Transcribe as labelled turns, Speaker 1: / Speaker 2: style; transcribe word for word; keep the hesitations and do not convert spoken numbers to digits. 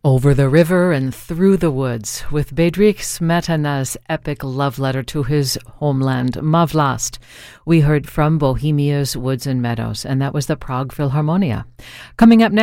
Speaker 1: Over the River and Through the Woods, with Bedřich Smetana's epic love letter to his homeland, Ma Vlast. We heard from Bohemia's Woods and Meadows, and that was the Prague Philharmonia. Coming up next,